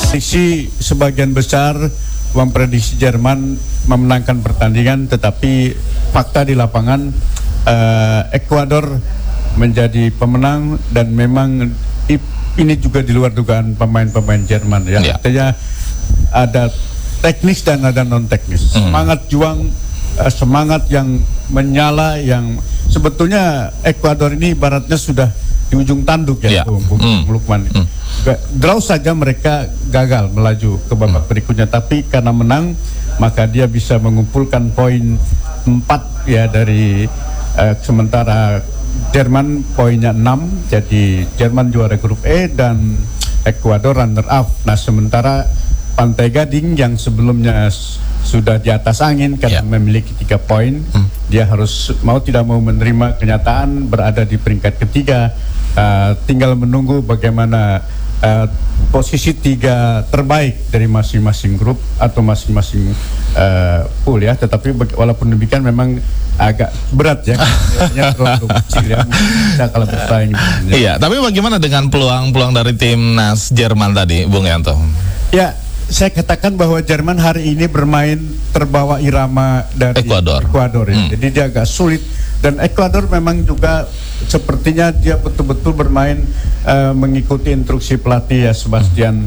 Prediksi sebagian besar memprediksi Jerman memenangkan pertandingan, tetapi fakta di lapangan Ekuador menjadi pemenang, dan memang ini juga di luar dugaan pemain-pemain Jerman ya. Artinya ada teknis dan ada non teknis. Semangat juang, semangat yang menyala, yang sebetulnya Ekuador ini ibaratnya sudah di ujung tanduk ya, Bung Lukman. Draw saja mereka gagal melaju ke babak berikutnya, tapi karena menang maka dia bisa mengumpulkan poin 4 ya dari sementara Jerman poinnya 6, jadi Jerman juara grup E dan Ekuador runner up. Nah, sementara Pantai Gading yang sebelumnya sudah di atas angin karena memiliki 3 poin, dia harus mau tidak mau menerima kenyataan berada di peringkat ketiga. Tinggal menunggu bagaimana posisi 3 terbaik dari masing-masing grup atau masing-masing pool ya. Tetapi walaupun demikian memang agak berat ya, terlalu kecil ya, bisa kalau bersaing. Iya, tapi bagaimana dengan peluang-peluang dari timnas Jerman tadi, Bung Yanto? Ya, saya katakan bahwa Jerman hari ini bermain terbawa irama dari Ekuador ya. Jadi dia agak sulit, dan Ekuador memang juga sepertinya dia betul-betul bermain mengikuti instruksi pelatih ya, Sebastian,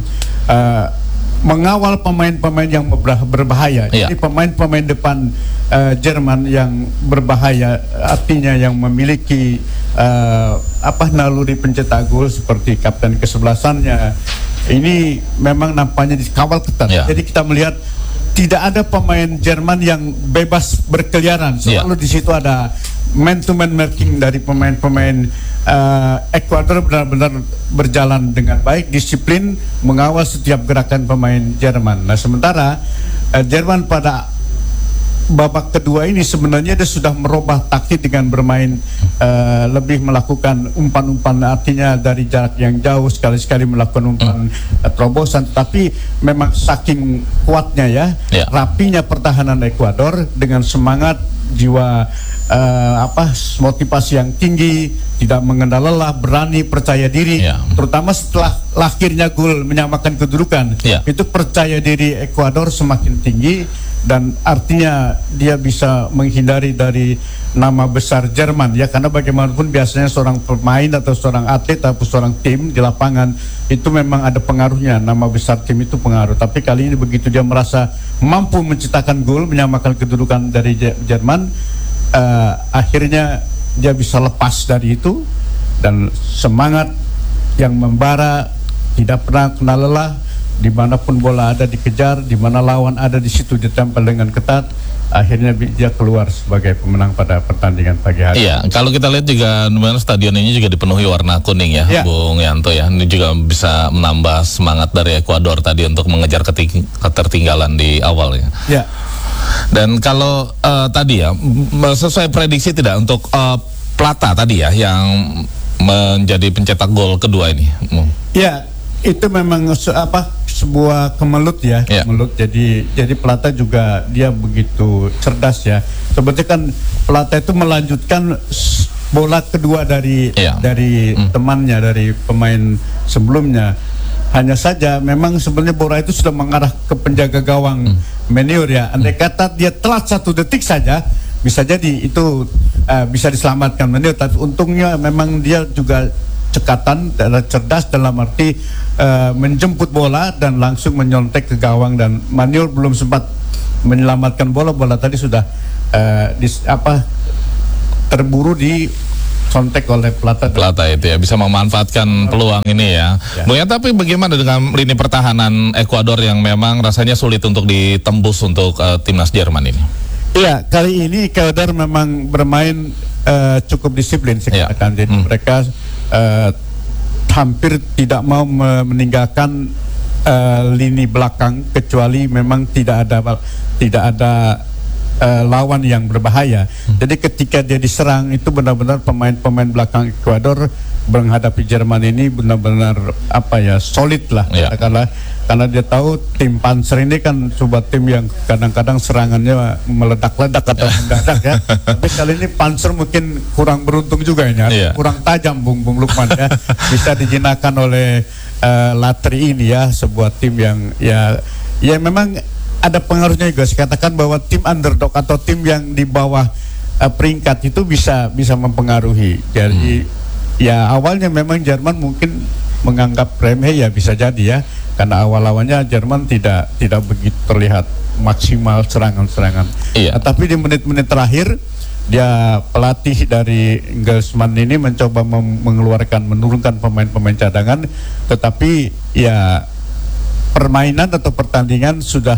mengawal pemain-pemain yang berbahaya. Jadi pemain-pemain depan Jerman yang berbahaya, artinya yang memiliki naluri pencetak gol seperti kapten kesebelasannya, ini memang nampaknya dikawal ketat. Jadi kita melihat tidak ada pemain Jerman yang bebas berkeliaran. Selalu di situ ada man-to-man marking dari pemain-pemain Ekuador, benar-benar berjalan dengan baik, disiplin, mengawal setiap gerakan pemain Jerman. Nah, sementara Jerman pada babak kedua ini sebenarnya dia sudah merubah taktik dengan bermain lebih melakukan umpan-umpan, artinya dari jarak yang jauh, sekali-sekali melakukan umpan terobosan. Tapi memang saking kuatnya ya, rapinya pertahanan Ekuador dengan semangat, jiwa motivasi yang tinggi, tidak mengenal lelah, berani, percaya diri, terutama setelah lahirnya gol menyamakan kedudukan. Itu percaya diri Ekuador semakin tinggi, dan artinya dia bisa menghindari dari nama besar Jerman ya, karena bagaimanapun biasanya seorang pemain atau seorang atlet atau seorang tim di lapangan itu memang ada pengaruhnya, nama besar tim itu pengaruh. Tapi kali ini begitu dia merasa mampu menciptakan gol menyamakan kedudukan dari Jerman, akhirnya dia bisa lepas dari itu, dan semangat yang membara, tidak pernah kenal lelah, dimanapun bola ada dikejar, dimana lawan ada di situ ditempel dengan ketat. Akhirnya dia keluar sebagai pemenang pada pertandingan pagi hari. Iya, kalau kita lihat juga stadion ini juga dipenuhi warna kuning ya, Bung Yanto ya. Ini juga bisa menambah semangat dari Ekuador tadi untuk mengejar ketertinggalan di awal ya. Dan kalau tadi ya, sesuai prediksi tidak untuk Plata tadi ya yang menjadi pencetak gol kedua ini? Ya, itu memang sebuah kemelut ya, kemelut. Jadi Plata juga dia begitu cerdas ya. Sebetulnya kan Plata itu melanjutkan bola kedua dari temannya, dari pemain sebelumnya. Hanya saja memang sebenarnya bola itu sudah mengarah ke penjaga gawang Meniur ya. Andai kata dia telat 1 detik saja, bisa jadi itu bisa diselamatkan Meniur. Tapi untungnya memang dia juga cekatan, cerdas dalam arti menjemput bola dan langsung menyontek ke gawang, dan Meniur belum sempat menyelamatkan bola tadi sudah terburu di sontek oleh Plata itu ya, bisa memanfaatkan peluang ini ya. Bung ya, tapi bagaimana dengan lini pertahanan Ekuador yang memang rasanya sulit untuk ditembus untuk timnas Jerman ini? Iya, kali ini Ekuador memang bermain cukup disiplin saya katakan. Jadi mereka hampir tidak mau meninggalkan lini belakang, kecuali memang tidak ada lawan yang berbahaya. Jadi ketika dia diserang itu benar-benar pemain-pemain belakang Ekuador menghadapi Jerman ini benar-benar solid lah, karena dia tahu tim Panzer ini kan sebuah tim yang kadang-kadang serangannya meledak-ledak atau mendadak ya. Tapi kali ini Panzer mungkin kurang beruntung juga ini, kurang tajam Bung Lukman ya, bisa dijinakan oleh Latri ini ya, sebuah tim yang ya memang ada pengaruhnya juga. Saya katakan bahwa tim underdog atau tim yang di bawah peringkat itu bisa mempengaruhi. Jadi ya awalnya memang Jerman mungkin menganggap remeh, ya bisa jadi ya, karena awal-awalnya Jerman tidak begitu terlihat maksimal serangan-serangan. Iya. Tapi di menit-menit terakhir dia, pelatih dari Nagelsmann ini mencoba menurunkan pemain-pemain cadangan, tetapi ya permainan atau pertandingan sudah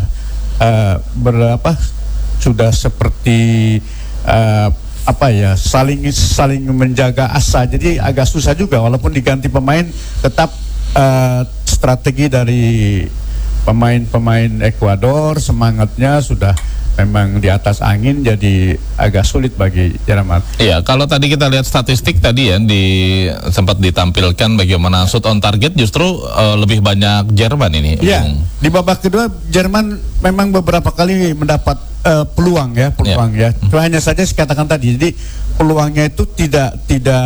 sudah seperti saling menjaga asa. Jadi agak susah juga, walaupun diganti pemain tetap strategi dari pemain Ekuador semangatnya sudah memang di atas angin, jadi agak sulit bagi Jerman. Iya, kalau tadi kita lihat statistik tadi ya, sempat ditampilkan bagaimana shoot on target justru lebih banyak Jerman ini. Iya, di babak kedua Jerman memang beberapa kali mendapat peluang ya. Cuma hanya saja saya katakan tadi, jadi peluangnya itu tidak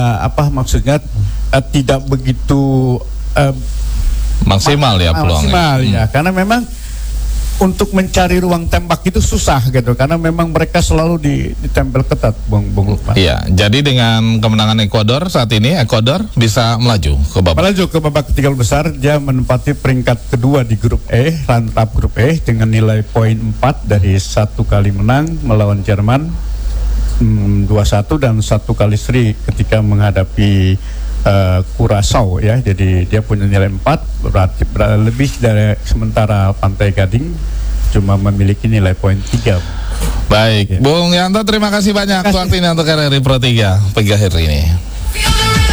tidak begitu maksimal ya peluangnya. Maksimal ya, karena memang untuk mencari ruang tembak itu susah gitu, karena memang mereka selalu ditempel ketat, Bung Lukman. Iya, jadi dengan kemenangan Ekuador saat ini, Ekuador bisa melaju ke babak 3 besar. Dia menempati peringkat kedua di grup E, runner-up grup E dengan nilai poin 4 dari 1 kali menang melawan Jerman 2-1 dan 1 kali seri ketika menghadapi Curaçao ya. Jadi dia punya nilai 4, berarti lebih dari, sementara Pantai Gading cuma memiliki nilai poin 3. Baik, ya. Bung Yanto, terima kasih banyak waktunya untuk RRI Pro 3 pagi hari ini.